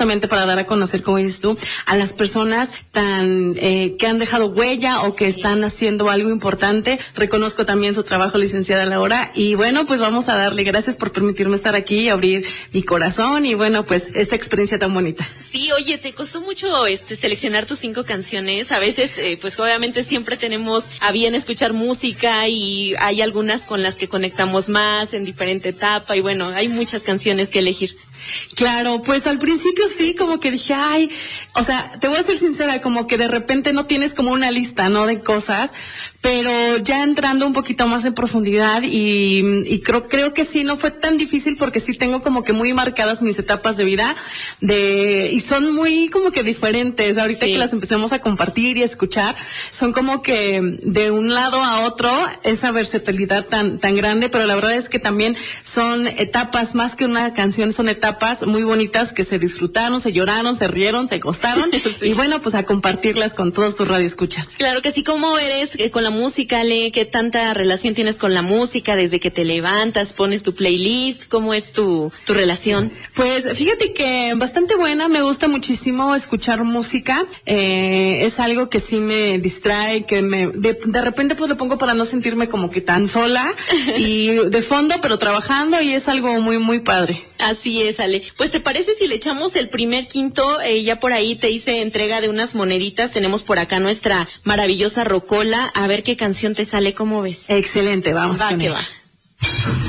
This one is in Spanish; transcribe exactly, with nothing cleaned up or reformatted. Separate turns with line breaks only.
justamente para dar a conocer, como dices tú, a las personas tan eh, que han dejado huella o que sí. están haciendo algo importante. Reconozco también su trabajo, licenciada Laura, y bueno, pues vamos a darle gracias por permitirme estar aquí y abrir mi corazón y bueno, pues esta experiencia tan bonita.
Sí, oye, ¿te costó mucho este seleccionar tus cinco canciones? A veces, eh, pues obviamente siempre tenemos a bien escuchar música y hay algunas con las que conectamos más en diferente etapa y bueno, hay muchas canciones que elegir.
Claro, pues al principio sí, como que dije, ay, o sea, te voy a ser sincera, como que de repente no tienes como una lista, ¿no? De cosas, pero ya entrando un poquito más en profundidad y, y creo, creo que sí, no fue tan difícil porque sí tengo como que muy marcadas mis etapas de vida de, y son muy como que diferentes, ahorita sí. que las empecemos a compartir y a escuchar, son como que de un lado a otro, esa versatilidad tan, tan grande, pero la verdad es que también son etapas, más que una canción, son etapas muy bonitas que se disfrutaron, se lloraron, se rieron, se gozaron sí. y bueno, pues a compartirlas con todos tus radioescuchas.
Claro que sí. ¿Cómo eres eh, con la música, Ale? ¿Qué tanta relación tienes con la música desde que te levantas, pones tu playlist? ¿Cómo es tu, tu relación?
Pues fíjate que bastante buena, me gusta muchísimo escuchar música, eh, es algo que sí me distrae, que me de, de repente pues lo pongo para no sentirme como que tan sola y de fondo, pero trabajando y es algo muy muy padre.
Así es, Ale. Pues, ¿te parece si le echamos el primer quinto? Eh, ya por ahí te hice entrega de unas moneditas. Tenemos por acá nuestra maravillosa rocola. A ver qué canción te sale, ¿cómo ves?
Excelente, vamos.
Va
con
que
él.
va.